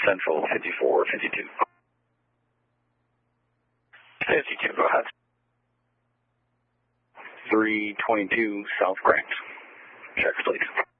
Central 5452. 52, go ahead. 322 South Grant. Check, please.